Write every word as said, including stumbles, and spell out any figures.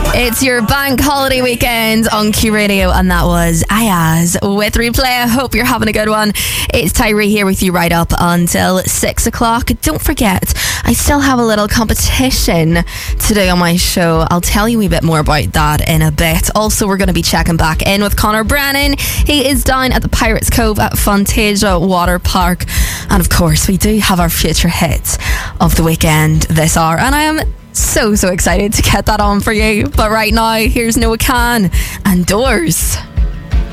It's your bank holiday weekend on Q Radio, and that was Ayaz with Replay. I hope you're having a good one. It's Tyree here with you right up until six o'clock. Don't forget, I still have a little competition today on my show. I'll tell you a bit more about that in a bit. Also, we're going to be checking back in with Conor Brennan. He is down at the Pirates Cove at Fantasia Water Park. And of course, we do have our future hits of the weekend this hour, and I am so so excited to get that on for you. But right now, here's Noah Khan and Doors.